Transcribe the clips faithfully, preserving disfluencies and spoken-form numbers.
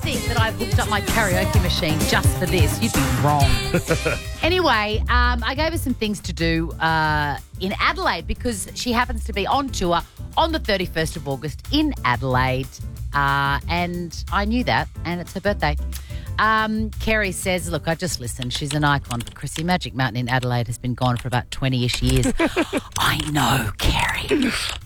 think that I've hooked up my karaoke machine just for this. You'd be wrong. Anyway, um, I gave her some things to do uh, in Adelaide because she happens to be on tour on the thirty-first of August in Adelaide. Uh, and I knew that, and it's her birthday. Um, Kerry says, look, I just listened. She's an icon for Chrissy. Magic Mountain in Adelaide has been gone for about twenty-ish years. I know, Kerry.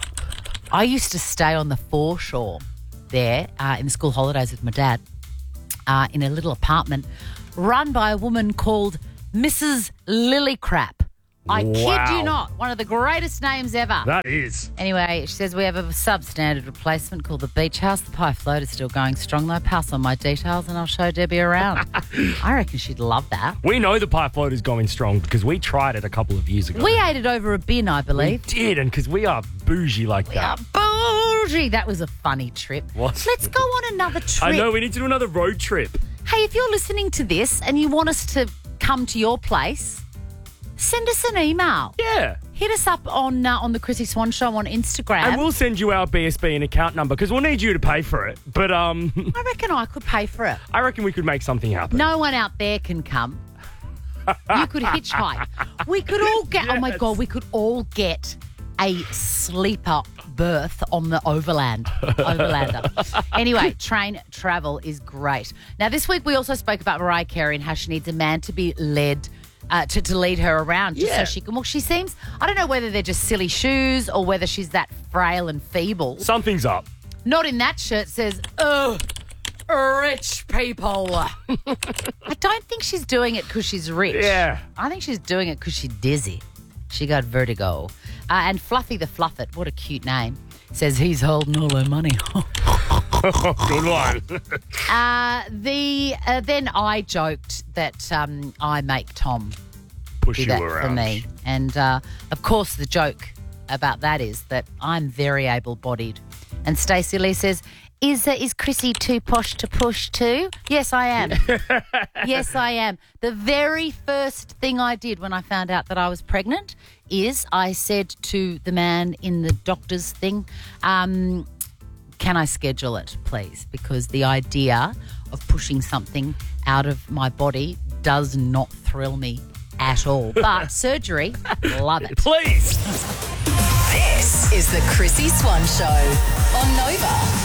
I used to stay on the foreshore there uh, in the school holidays with my dad uh, in a little apartment run by a woman called Missus Lillycrap. I Wow. kid you not. One of the greatest names ever. That is. Anyway, she says we have a substandard replacement called the Beach House. The pie float is still going strong, though. Pass on my details and I'll show Debbie around. I reckon she'd love that. We know the pie float is going strong because we tried it a couple of years ago. We ate it over a bin, I We believe. did, and because we are bougie like that. Bougie. That was a funny trip. What? Let's go on another trip. I know, we need to do another road trip. Hey, if you're listening to this and you want us to come to your place, send us an email. Yeah. Hit us up on uh, on the Chrissy Swan Show on Instagram. And we'll send you our B S B and account number because we'll need you to pay for it. But um, I reckon I could pay for it. I reckon we could make something happen. No one out there can come. You could hitchhike. We could all get, oh my Yes. God, we could all get a sleeper berth on the Overland. Overlander. Anyway, train travel is great. Now, this week we also spoke about Mariah Carey and how she needs a man to be led Uh, to, to lead her around just Yeah. so she can walk. She seems, I don't know whether they're just silly shoes or whether she's that frail and feeble. Something's up. Not in that shirt says, oh, rich people. I don't think she's doing it because she's rich. Yeah. I think she's doing it because she's dizzy. She got vertigo. Uh, and Fluffy the Fluffet, what a cute name, says he's holding all her money. Good one. uh, the uh, Then I joked that um, I make Tom Push do you that around. for me. And, uh, of course, the joke about that is that I'm very able-bodied. And Stacey Lee says, is, uh, is Chrissy too posh to push too? Yes, I am. Yes, I am. The very first thing I did when I found out that I was pregnant is I said to the man in the doctor's thing, um, can I schedule it, please? Because the idea of pushing something out of my body does not thrill me at all. But surgery, love it. Please. This is the Chrissy Swan Show on Nova.